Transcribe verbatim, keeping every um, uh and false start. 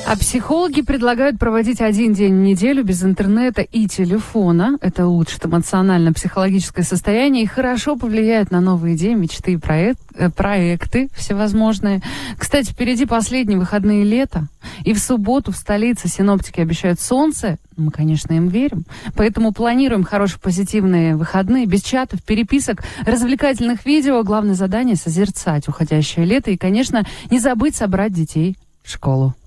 А психологи предлагают проводить один день в неделю без интернета и телефона. Это улучшит эмоционально-психологическое состояние и хорошо повлияет на новые идеи, мечты и проект, э, проекты всевозможные. Кстати, впереди последние выходные лета. И в субботу в столице синоптики обещают солнце. Мы, конечно, им верим. Поэтому планируем хорошие позитивные выходные, без чатов, переписок, развлекательных видео. Главное задание — созерцать уходящее лето. И, конечно, не забыть собрать детей в школу.